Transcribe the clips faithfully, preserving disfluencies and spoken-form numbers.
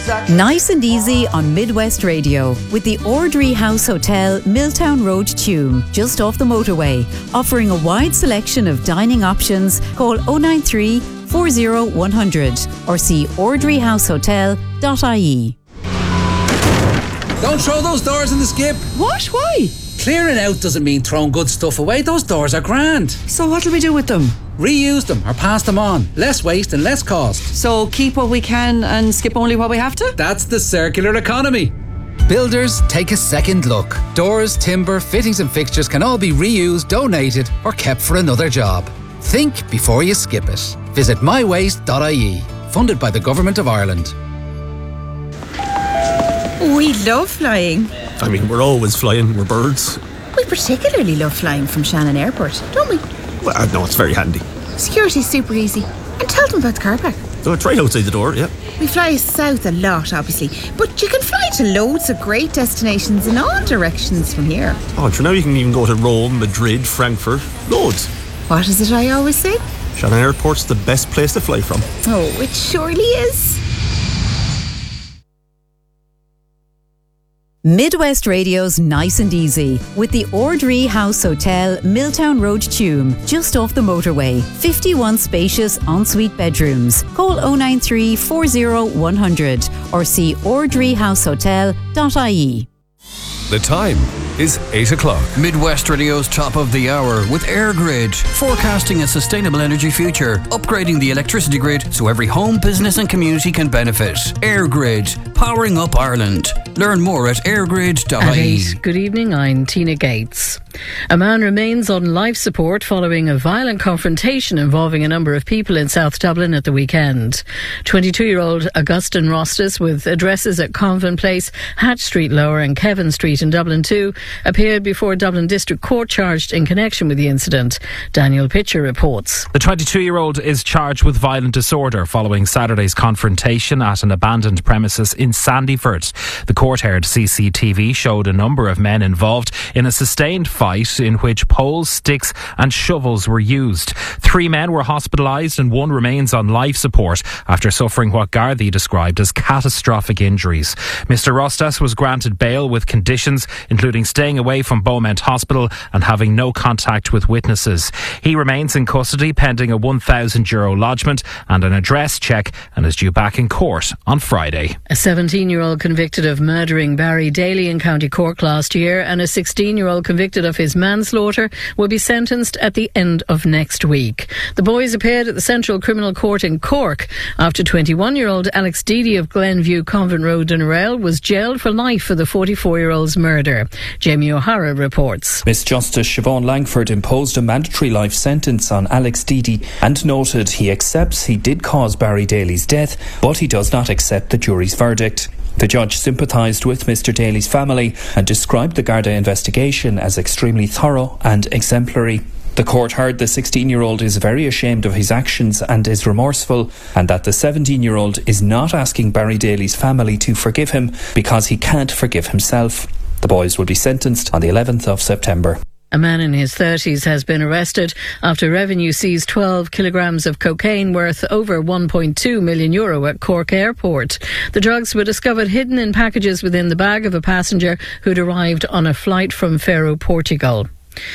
Nice and easy on Midwest Radio with the Ordry House Hotel, Milltown Road, Tuam, just off the motorway, offering a wide selection of dining options. Call oh nine three, four oh one hundred or see ordry house hotel dot I E. Don't throw those doors in the skip. What? Why? Clearing out doesn't mean throwing good stuff away. Those doors are grand. So what'll we do with them? Reuse them or pass them on. Less waste and less cost. So keep what we can and skip only what we have to? That's the circular economy. Builders, take a second look. Doors, timber, fittings and fixtures can all be reused, donated or kept for another job. Think before you skip it. Visit my waste dot I E. Funded by the Government of Ireland. We love flying. I mean, we're always flying. We're birds. We particularly love flying from Shannon Airport, don't we? Well, I know it's very handy. Security's super easy. And tell them about the car park. So it's right outside the door, yeah. We fly south a lot, obviously. But you can fly to loads of great destinations in all directions from here. Oh, and for now you can even go to Rome, Madrid, Frankfurt. Loads. What is it I always say? Shannon Airport's the best place to fly from. Oh, it surely is. Midwest Radio's Nice and Easy with the Ordry House Hotel, Milltown Road, Tuam, just off the motorway. fifty-one spacious ensuite bedrooms. Call oh nine three, four oh one hundred or see ordry house hotel dot I E. The time is eight o'clock. Midwest Radio's top of the hour with EirGrid, forecasting a sustainable energy future, upgrading the electricity grid so every home, business and community can benefit. EirGrid, powering up Ireland. Learn more at air grid dot I E. At eight, good evening, I'm Tina Gates. A man remains on life support following a violent confrontation involving a number of people in South Dublin at the weekend. twenty-two-year-old Augustine Rostas, with addresses at Convent Place, Hatch Street Lower and Kevin Street in Dublin two, appeared before Dublin District Court charged in connection with the incident. Daniel Pitcher reports. The twenty-two-year-old is charged with violent disorder following Saturday's confrontation at an abandoned premises in Sandyford. The court-heard C C T V showed a number of men involved in a sustained fight in which poles, sticks and shovels were used. Three men were hospitalised and one remains on life support after suffering what Gardaí described as catastrophic injuries. Mister Rostas was granted bail with conditions including staying away from Beaumont Hospital and having no contact with witnesses. He remains in custody pending a one thousand euro lodgement and an address check and is due back in court on Friday. A seventeen-year-old convicted of murdering Barry Daly in County Cork last year and a sixteen-year-old convicted of his manslaughter will be sentenced at the end of next week. The boys appeared at the Central Criminal Court in Cork after twenty-one-year-old Alex Deedy of Glenview Convent Road in Rail was jailed for life for the forty-four-year-old's murder. Jamie O'Hara reports. Miss Justice Siobhan Langford imposed a mandatory life sentence on Alex Deedy and noted he accepts he did cause Barry Daly's death, but he does not accept the jury's verdict. The judge sympathised with Mister Daly's family and described the Garda investigation as extremely thorough and exemplary. The court heard the sixteen-year-old is very ashamed of his actions and is remorseful, and that the seventeen-year-old is not asking Barry Daly's family to forgive him because he can't forgive himself. The boys will be sentenced on the eleventh of September. A man in his thirties has been arrested after Revenue seized twelve kilograms of cocaine worth over one point two million euro at Cork Airport. The drugs were discovered hidden in packages within the bag of a passenger who'd arrived on a flight from Faro, Portugal.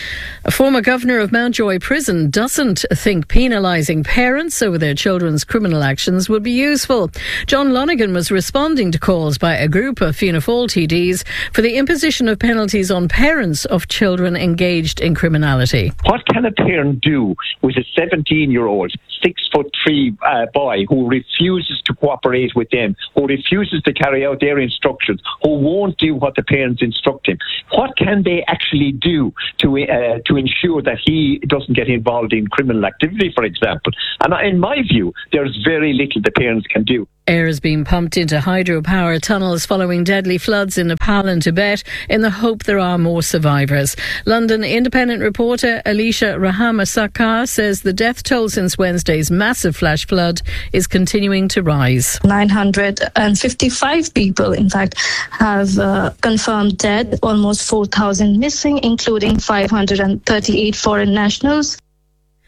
A former governor of Mountjoy Prison doesn't think penalising parents over their children's criminal actions would be useful. John Lonergan was responding to calls by a group of Fianna Fáil T Ds for the imposition of penalties on parents of children engaged in criminality. What can a parent do with a seventeen-year-old, six-foot-three uh, boy who refuses to cooperate with them, who refuses to carry out their instructions, who won't do what the parents instruct him? What can they actually do to uh, to ensure that he doesn't get involved in criminal activity, for example? And in my view, there's very little the parents can do. Air is being pumped into hydropower tunnels following deadly floods in Nepal and Tibet in the hope there are more survivors. London Independent reporter Alicia Rahamasaka says the death toll since Wednesday's massive flash flood is continuing to rise. nine hundred fifty-five people, in fact, have uh, confirmed dead, almost four thousand missing, including five hundred thirty-eight foreign nationals.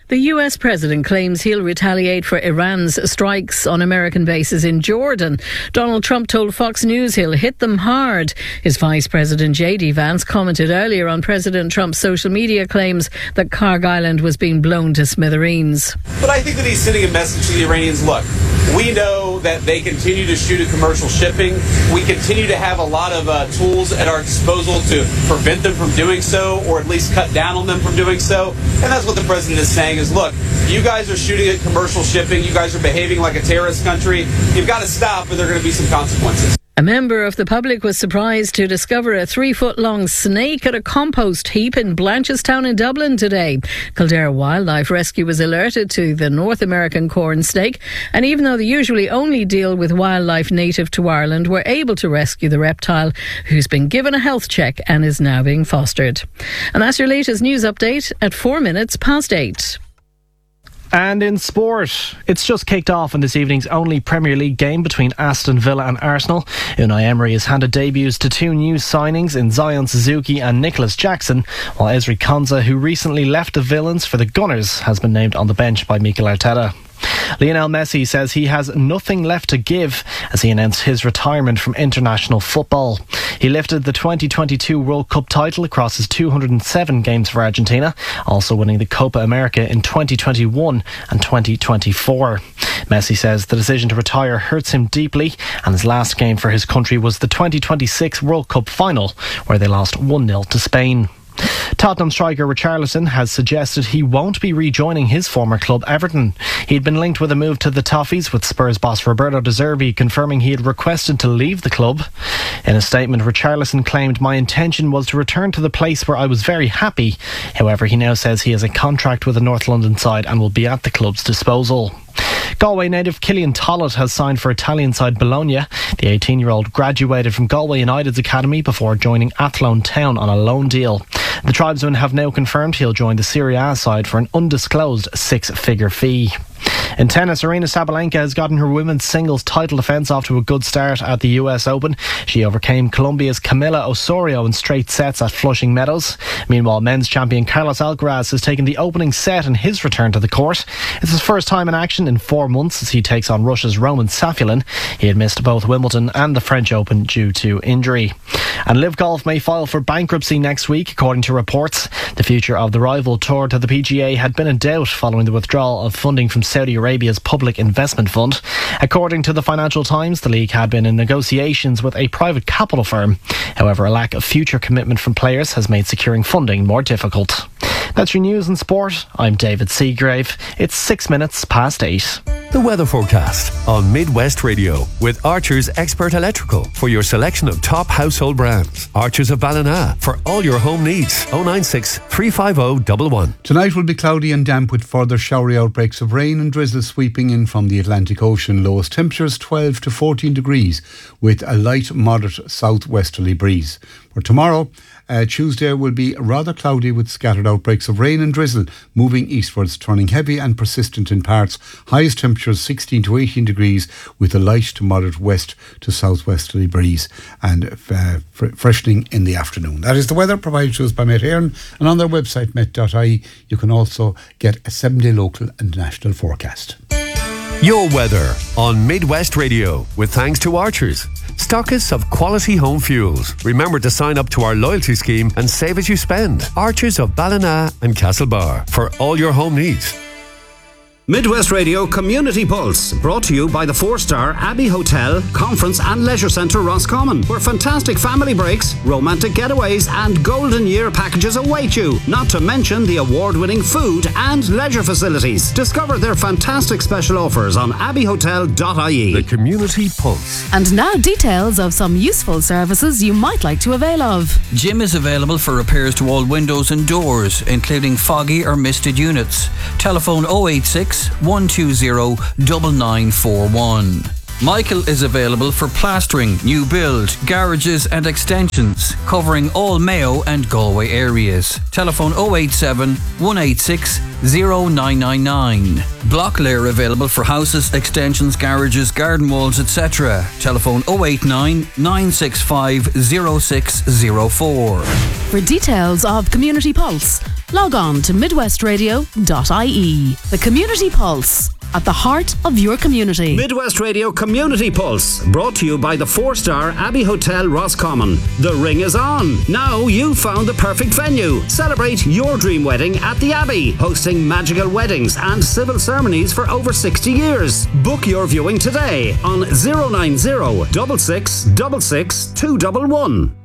The U S president claims he'll retaliate for Iran's strikes on American bases in Jordan. Donald Trump told Fox News he'll hit them hard. His Vice President J D Vance commented earlier on President Trump's social media claims that Kharg Island was being blown to smithereens. But I think that he's sending a message to the Iranians. Look, we know that they continue to shoot at commercial shipping. We continue to have a lot of uh, tools at our disposal to prevent them from doing so, or at least cut down on them from doing so. And that's what the president is saying is, look, you guys are shooting at commercial shipping. You guys are behaving like a terrorist country. You've got to stop, or there are going to be some consequences. A member of the public was surprised to discover a three-foot-long snake at a compost heap in Blanchestown in Dublin today. Kildare Wildlife Rescue was alerted to the North American corn snake, and even though they usually only deal with wildlife native to Ireland, were able to rescue the reptile, who's been given a health check and is now being fostered. And that's your latest news update at four minutes past eight. And in sport, it's just kicked off in this evening's only Premier League game between Aston Villa and Arsenal. Unai Emery has handed debuts to two new signings in Zion Suzuki and Nicholas Jackson, while Ezri Konsa, who recently left the Villains for the Gunners, has been named on the bench by Mikel Arteta. Lionel Messi says he has nothing left to give as he announced his retirement from international football. He lifted the twenty twenty-two World Cup title across his two hundred seven games for Argentina, also winning the Copa America in twenty twenty-one and twenty twenty-four. Messi says the decision to retire hurts him deeply, and his last game for his country was the twenty twenty-six World Cup final, where they lost one nil to Spain. Tottenham striker Richarlison has suggested he won't be rejoining his former club Everton. He'd been linked with a move to the Toffees, with Spurs boss Roberto De Zerbi confirming he had requested to leave the club. In a statement, Richarlison claimed, "My intention was to return to the place where I was very happy." However, he now says he has a contract with the North London side and will be at the club's disposal. Galway native Killian Tollett has signed for Italian side Bologna. The eighteen-year-old graduated from Galway United's academy before joining Athlone Town on a loan deal. The tribesman have now confirmed he'll join the Serie A side for an undisclosed six-figure fee. In tennis, Aryna Sabalenka has gotten her women's singles title defence off to a good start at the U S Open. She overcame Colombia's Camila Osorio in straight sets at Flushing Meadows. Meanwhile, men's champion Carlos Alcaraz has taken the opening set in his return to the court. It's his first time in action in four months as he takes on Russia's Roman Safulin. He had missed both Wimbledon and the French Open due to injury. And Live Golf may file for bankruptcy next week, according to reports. The future of the rival tour to the P G A had been in doubt following the withdrawal of funding from Saudi Arabia's Public Investment Fund. According to the Financial Times, the league had been in negotiations with a private capital firm. However, a lack of future commitment from players has made securing funding more difficult. That's your news and sport. I'm David Seagrave. It's six minutes past eight. The weather forecast on Midwest Radio with Archer's Expert Electrical for your selection of top household brands. Archer's of Ballina for all your home needs. oh nine six, three five oh, one one. Tonight will be cloudy and damp with further showery outbreaks of rain and drizzle sweeping in from the Atlantic Ocean. Lowest temperatures twelve to fourteen degrees with a light moderate southwesterly breeze. For tomorrow, uh, Tuesday will be rather cloudy with scattered outbreaks of rain and drizzle moving eastwards, turning heavy and persistent in parts. Highest temperatures sixteen to eighteen degrees with a light to moderate west to southwesterly breeze and uh, fr- freshening in the afternoon. That is the weather provided to us by Met Éireann, and on their website met dot I E you can also get a seven-day local and national forecast. Your weather on Midwest Radio with thanks to Archers, stockists of quality home fuels. Remember to sign up to our loyalty scheme and save as you spend. Archers of Ballina and Castlebar for all your home needs. Midwest Radio Community Pulse, brought to you by the four-star Abbey Hotel, Conference and Leisure Centre Roscommon, where fantastic family breaks, romantic getaways and golden year packages await you, not to mention the award-winning food and leisure facilities. Discover their fantastic special offers on abbey hotel dot I E. The Community Pulse. And now details of some useful services you might like to avail of. Jim is available for repairs to all windows and doors, including foggy or misted units. Telephone oh eight six, one two zero, nine nine four one. Michael is available for plastering, new build, garages and extensions, covering all Mayo and Galway areas. Telephone oh eight seven, one eight six, oh nine nine nine. Block layer available for houses, extensions, garages, garden walls, et cetera. Telephone oh eight nine, nine six five, oh six oh four. For details of Community Pulse, log on to midwest radio dot I E. The Community Pulse, at the heart of your community. Midwest Radio Community Pulse, brought to you by the four-star Abbey Hotel Roscommon. The ring is on. Now you've found the perfect venue. Celebrate your dream wedding at the Abbey, hosting magical weddings and civil ceremonies for over sixty years. Book your viewing today on zero nine zero, six six six six, two one one.